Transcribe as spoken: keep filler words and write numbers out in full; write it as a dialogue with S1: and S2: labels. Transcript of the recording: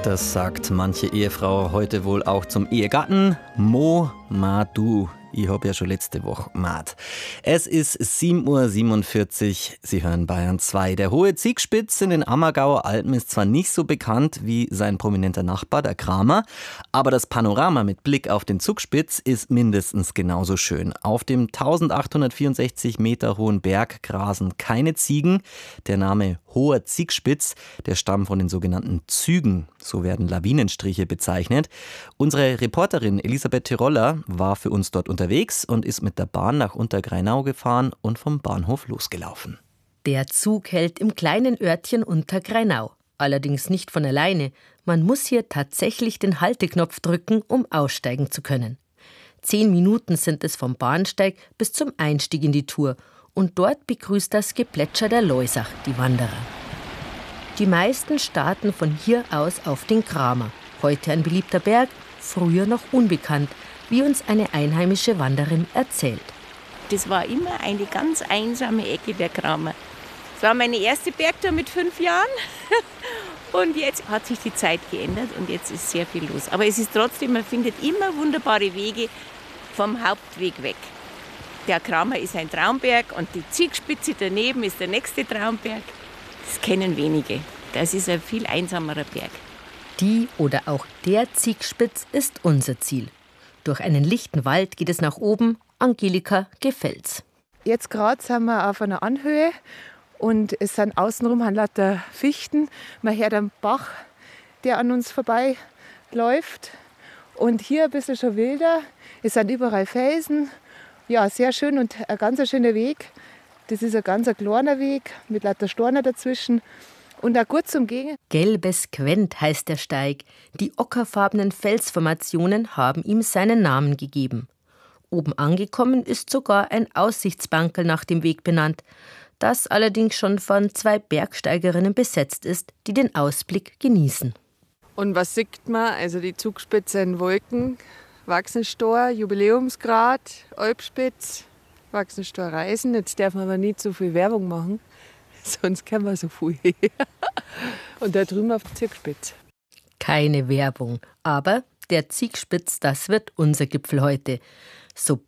S1: Das sagt manche Ehefrau heute wohl auch zum Ehegatten. Mo, ma du. Ich habe ja schon letzte Woche gemacht. Es ist sieben Uhr siebenundvierzig. Sie hören Bayern zwei. Der hohe Ziegspitz in den Ammergauer Alpen ist zwar nicht so bekannt wie sein prominenter Nachbar, der Kramer, aber das Panorama mit Blick auf den Zugspitz ist mindestens genauso schön. Auf dem eintausendachthundertvierundsechzig Meter hohen Berg grasen keine Ziegen. Der Name Hoher Ziegspitz, der stammt von den sogenannten Zügen. So werden Lawinenstriche bezeichnet. Unsere Reporterin Elisabeth Tiroller war für uns dort unterwegs und ist mit der Bahn nach Untergreinau gefahren und vom Bahnhof losgelaufen.
S2: Der Zug hält im kleinen Örtchen Untergreinau. Allerdings nicht von alleine. Man muss hier tatsächlich den Halteknopf drücken, um aussteigen zu können. Zehn Minuten sind es vom Bahnsteig bis zum Einstieg in die Tour. Und dort begrüßt das Geplätscher der Loisach die Wanderer. Die meisten starten von hier aus auf den Kramer. Heute ein beliebter Berg, früher noch unbekannt, wie uns eine einheimische Wanderin erzählt.
S3: Das war immer eine ganz einsame Ecke, der Kramer. Das war meine erste Bergtour mit fünf Jahren. Und jetzt hat sich die Zeit geändert und jetzt ist sehr viel los. Aber es ist trotzdem, man findet immer wunderbare Wege vom Hauptweg weg. Der Kramer ist ein Traumberg und die Ziegspitze daneben ist der nächste Traumberg. Das kennen wenige. Das ist ein viel einsamerer Berg.
S2: Die oder auch der Ziegspitz ist unser Ziel. Durch einen lichten Wald geht es nach oben. Angelika gefällt's.
S4: Jetzt gerade sind wir auf einer Anhöhe und es sind außenrum lauter Fichten. Man hört einen Bach, der an uns vorbeiläuft. Und hier ein bisschen schon wilder. Es sind überall Felsen. Ja, sehr schön und ein ganz schöner Weg. Das ist ein ganz kleiner Weg mit lauter Stornen dazwischen. Und auch gut zum Gehen.
S2: Gelbes Quent heißt der Steig. Die ockerfarbenen Felsformationen haben ihm seinen Namen gegeben. Oben angekommen ist sogar ein Aussichtsbankerl nach dem Weg benannt, das allerdings schon von zwei Bergsteigerinnen besetzt ist, die den Ausblick genießen.
S5: Und was sieht man? Also die Zugspitze in Wolken, Wachsenstor, Jubiläumsgrad, Alpspitz, Wachsenstor Reisen. Jetzt darf man aber nicht so viel Werbung machen, sonst können wir so viel. Und da drüben auf der Ziegspitze.
S2: Keine Werbung, aber der Ziegspitz, das wird unser Gipfel heute. So